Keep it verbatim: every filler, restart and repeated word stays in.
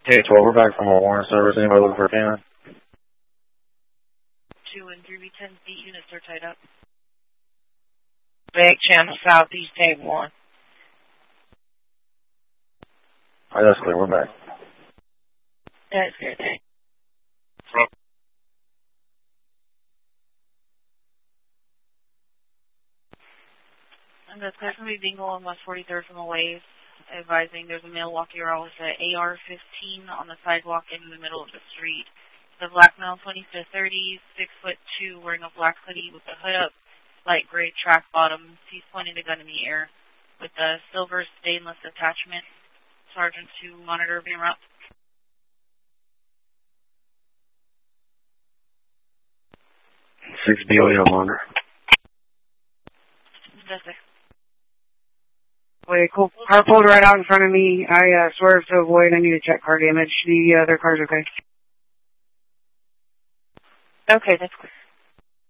K twelve, we're back from a warrant service. Anybody looking for a canine? two and three B ten beat units are tied up. Back channel southeast table one. Alright, that's clear. We're back. That's good. And that's clear from Bingo on West forty-third from the wave, advising there's a male walking around with an A R fifteen on the sidewalk in the middle of the street. The black male, twenty-fifth thirty, six foot two, wearing a black hoodie with a hood up, light gray track bottoms. He's pointing the gun in the air with a silver stainless attachment. Sergeant to monitor beam route. six B O E on monitor. That's it. Wait, cool. Car pulled right out in front of me. I uh, swerved to avoid. I need to check car damage. The other car's okay. Okay, that's clear.